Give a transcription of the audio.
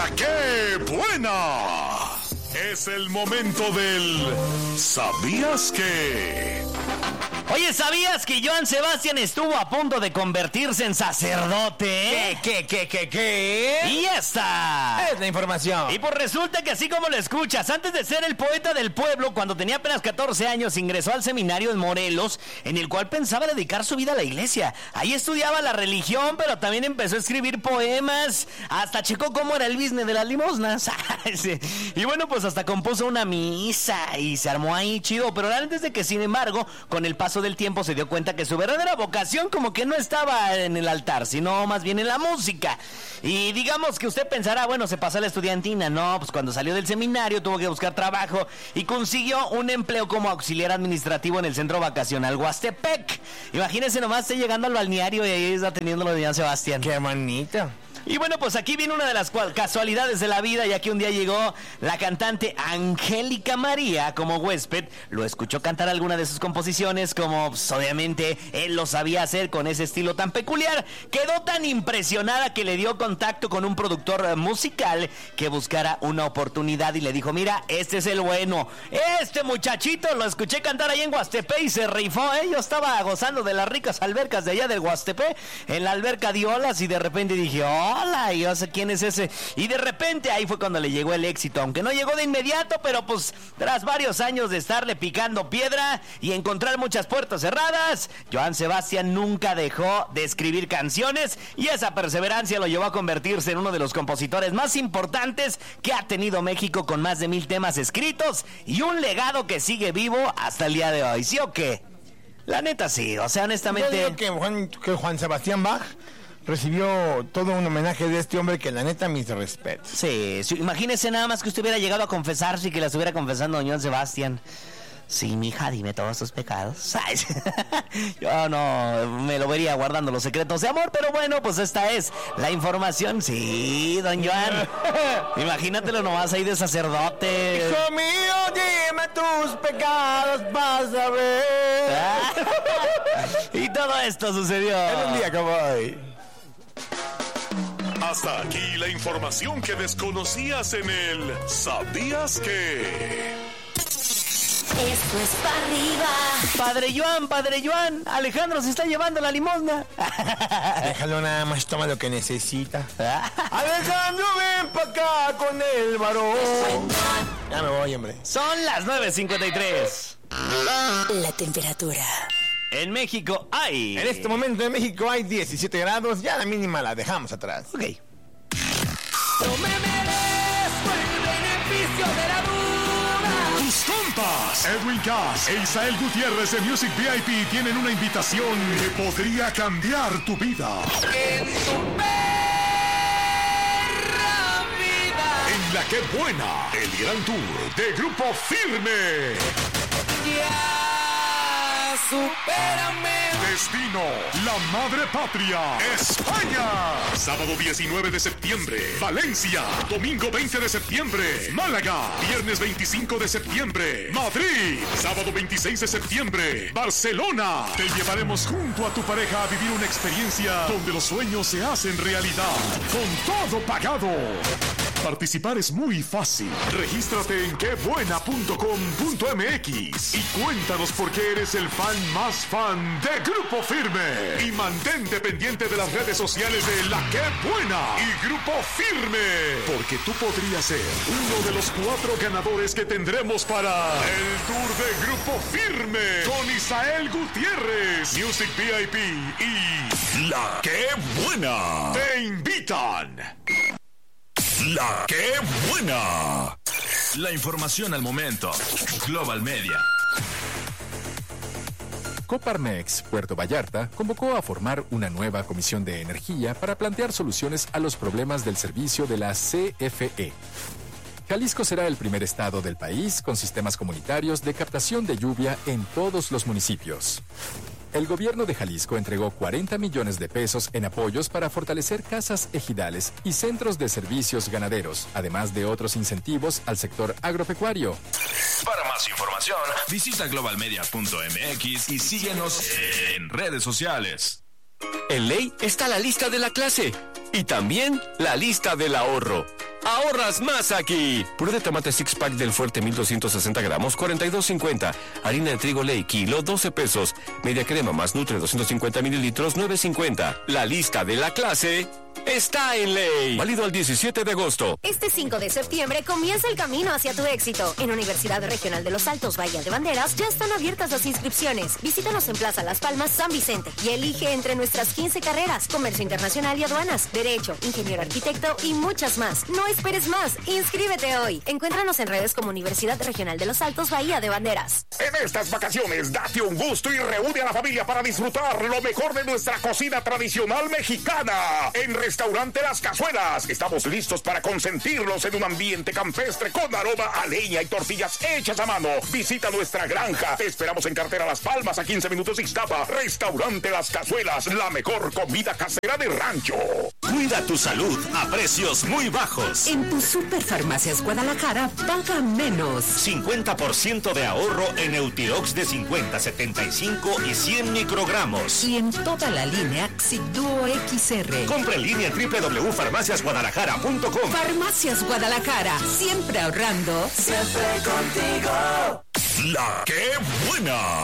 La ¡Qué buena! Es el momento del ¿Sabías qué? Oye, ¿sabías que Joan Sebastián estuvo a punto de convertirse en sacerdote? ¿Qué? Y esta Es la información. Y pues resulta que así como lo escuchas, antes de ser el poeta del pueblo, cuando tenía apenas 14 años, ingresó al seminario en Morelos, en el cual pensaba dedicar su vida a la iglesia. Ahí estudiaba la religión, pero también empezó a escribir poemas. Hasta checó cómo era el business de las limosnas. Sí. Y bueno, pues hasta compuso una misa y se armó ahí chido. Pero antes de que, sin embargo, con el paso del tiempo se dio cuenta que su verdadera vocación como que no estaba en el altar, sino más bien en la música. Y digamos que usted pensará, bueno, se pasó a la estudiantina. No, pues cuando salió del seminario tuvo que buscar trabajo y consiguió un empleo como auxiliar administrativo en el centro vacacional Huastepec. Imagínese nomás, esté llegando al balneario y ahí está teniendo lo de Joan Sebastián. ¡Qué manita! Y bueno, pues aquí viene una de las casualidades de la vida, ya que un día llegó la cantante Angélica María como huésped. Lo escuchó cantar alguna de sus composiciones, como pues, obviamente él lo sabía hacer con ese estilo tan peculiar. Quedó tan impresionada que le dio contacto con un productor musical que buscara una oportunidad y le dijo: mira, este es el bueno. Este muchachito lo escuché cantar ahí en Huastepec y se rifó, ¿eh? Yo estaba gozando de las ricas albercas de allá del Huastepec, en la alberca de olas, y de repente dije: hola, yo sé quién es ese. Y de repente ahí fue cuando le llegó el éxito, aunque no llegó de inmediato, pero pues tras varios años de estarle picando piedra y encontrar muchas puertas cerradas, Joan Sebastián nunca dejó de escribir canciones, y esa perseverancia lo llevó a convertirse en uno de los compositores más importantes que ha tenido México, con más de 1000 temas escritos y un legado que sigue vivo hasta el día de hoy. ¿Sí o qué? La neta sí, o sea, honestamente... Yo digo que Juan Sebastián Bach recibió todo un homenaje de este hombre que la neta mis respetos. Sí, imagínese nada más que usted hubiera llegado a confesarse y que la estuviera confesando Joan Sebastián. Sí, mija, dime todos tus pecados. Ay, yo no me lo vería guardando los secretos de amor, pero bueno, pues esta es la información. Sí, don Joan. Imagínatelo nomás ahí de sacerdote. Hijo mío, dime tus pecados, vas a ver. Y todo esto sucedió en un día como hoy. Hasta aquí la información que desconocías en el ¿Sabías qué? Esto es para arriba. Padre Joan, Alejandro se está llevando la limosna. Déjalo nada más, toma lo que necesita. Alejandro, ven pa' acá con el varón. Ya me voy, hombre. Son las 9:53. La temperatura. En México hay... En este momento en México hay 17 grados, ya la mínima la dejamos atrás. Ok. No me merezco el beneficio de la duda. Tus compas, Edwin Cass e Isael Gutiérrez de Music VIP tienen una invitación que podría cambiar tu vida. En tu perra vida. En La Qué Buena, el gran tour de Grupo Firme. Ya, supérame. Destino, la madre patria, España. Sábado 19 de septiembre, Valencia. Domingo 20 de septiembre, Málaga. Viernes 25 de septiembre, Madrid. Sábado 26 de septiembre, Barcelona. Te llevaremos junto a tu pareja a vivir una experiencia donde los sueños se hacen realidad. Con todo pagado. Participar es muy fácil. Regístrate en quebuena.com.mx y cuéntanos por qué eres el fan más fan de Grupo Firme. Y mantente pendiente de las redes sociales de La Qué Buena y Grupo Firme, porque tú podrías ser uno de los 4 ganadores que tendremos para el tour de Grupo Firme con Isael Gutiérrez, Music VIP y La Qué Buena. Te invitan. La Qué Buena. La información al momento. Global Media. Coparmex Puerto Vallarta convocó a formar una nueva comisión de energía para plantear soluciones a los problemas del servicio de la CFE. Jalisco será el primer estado del país con sistemas comunitarios de captación de lluvia en todos los municipios. El gobierno de Jalisco entregó 40 millones de pesos en apoyos para fortalecer casas ejidales y centros de servicios ganaderos, además de otros incentivos al sector agropecuario. Para más información, visita globalmedia.mx y síguenos en redes sociales. En ley está la lista de la clase y también la lista del ahorro. ahorras más aquí. Puré de tomate six pack del Fuerte 1260 gramos, 42.50. Harina de trigo Ley, kilo, 12 pesos. Media crema más Nutre, 250 mililitros, 9.50. La lista de la clase está en Ley. Válido al 17 de agosto. Este 5 de septiembre comienza el camino hacia tu éxito. En Universidad Regional de Los Altos, Bahía de Banderas, ya están abiertas las inscripciones. Visítanos en Plaza Las Palmas, San Vicente y elige entre nuestras 15 carreras: Comercio Internacional y Aduanas, Derecho, Ingeniero Arquitecto y muchas más. No esperes más, inscríbete hoy. Encuéntranos en redes como Universidad Regional de Los Altos, Bahía de Banderas. En estas vacaciones, date un gusto y reúne a la familia para disfrutar lo mejor de nuestra cocina tradicional mexicana. En Restaurante Las Cazuelas, estamos listos para consentirlos en un ambiente campestre con aroma a leña y tortillas hechas a mano. Visita nuestra granja. Te esperamos en Carretera Las Palmas, a 15 minutos de Ixtapa. Restaurante Las Cazuelas, la mejor comida casera de rancho. Cuida tu salud a precios muy bajos. En tu Superfarmacias Guadalajara, paga menos. 50% de ahorro en Eutirox de 50, 75 y 100 microgramos. Y en toda la línea Xigduo XR. Compra en línea en www.farmaciasguadalajara.com. Farmacias Guadalajara, siempre ahorrando. Siempre contigo. La ¡Qué buena!